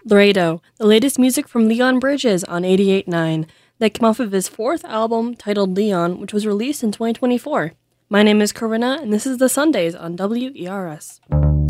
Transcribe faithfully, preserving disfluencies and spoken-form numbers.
Laredo, the latest music from Leon Bridges on eighty-eight point nine. That came off of his fourth album titled Leon, which was released in twenty twenty-four. My name is Corinna, and this is The Sundays on W E R S.